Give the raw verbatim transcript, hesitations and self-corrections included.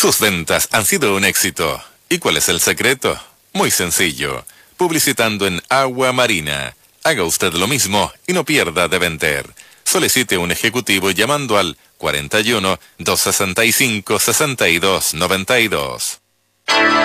Sus ventas han sido un éxito. ¿Y cuál es el secreto? Muy sencillo. Publicitando en Agua Marina. Haga usted lo mismo y no pierda de vender. Solicite un ejecutivo llamando al cuarenta y uno, doscientos sesenta y cinco, sesenta y dos noventa y dos.